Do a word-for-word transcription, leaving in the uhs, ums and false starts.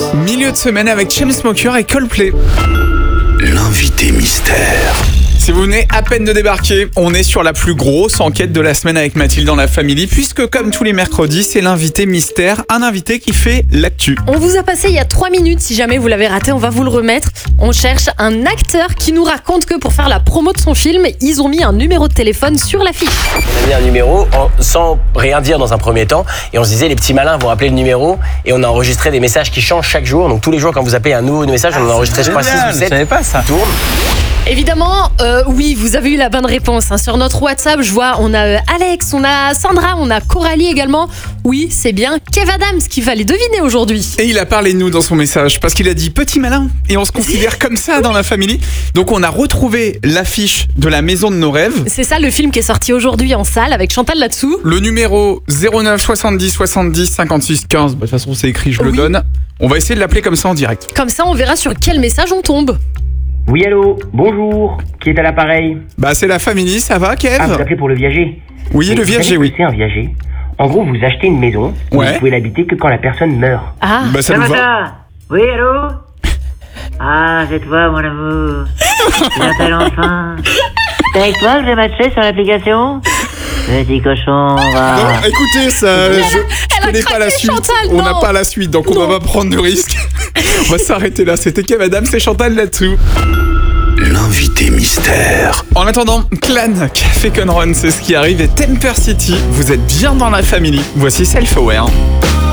Milieu de semaine avec Chainsmokers et Coldplay. L'invité mystère. Si vous venez à peine de débarquer, on est sur la plus grosse enquête de la semaine avec Mathilde dans la Family, puisque comme tous les mercredis, c'est l'invité mystère, un invité qui fait l'actu. On vous a passé il y a trois minutes, si jamais vous l'avez raté, on va vous le remettre. On cherche un acteur qui nous raconte que pour faire la promo de son film, ils ont mis un numéro de téléphone sur l'affiche. On a mis un numéro en- sans rien dire dans un premier temps, et on se disait les petits malins vont appeler le numéro, et on a enregistré des messages qui changent chaque jour. Donc tous les jours quand vous appelez un nouveau message, on en a enregistré je crois six ou sept. Je savais pas ça. Tourne. Évidemment, euh, oui, vous avez eu la bonne réponse. Hein. Sur notre WhatsApp, je vois, on a euh, Alex, on a Sandra, on a Coralie également. Oui, c'est bien Kev Adams qu'il fallait deviner aujourd'hui. Et il a parlé de nous dans son message, parce qu'il a dit petit malin, et on se considère comme ça dans la Family. Donc on a retrouvé l'affiche de la maison de nos rêves. C'est ça le film qui est sorti aujourd'hui en salle avec Chantal là-dessous. Le numéro zéro neuf soixante-dix soixante-dix cinquante-six quinze, bah, de toute façon c'est écrit, je le Oui. donne. On va essayer de l'appeler comme ça en direct. Comme ça, on verra sur quel message on tombe. Oui, allô, bonjour, qui est à l'appareil? Bah c'est la Family, ça va Kev? Ah, vous appelez pour le viager? Oui, Mais le vous viager, savez ce oui. que c'est un viager? En gros, vous achetez une maison, Ouais. vous pouvez l'habiter que quand la personne meurt. Ah, Bah ça nous va. Samantha. Oui, allô? Ah, c'est toi, mon amour. Tu m'appelles enfin. C'est avec toi que j'ai matché sur l'application? Petit cochon, va. Non, écoutez, ça, je, je connais pas la craqué, suite. Chantal, on n'a non. pas la suite, donc on Non. va pas prendre de risque. On va s'arrêter là. C'était Kev Adams et Chantal là-dessous. L'invité mystère. En attendant, Clan, Café Con Run, c'est ce qui arrive. Et Temper City, vous êtes bien dans la Family. Voici Self Aware.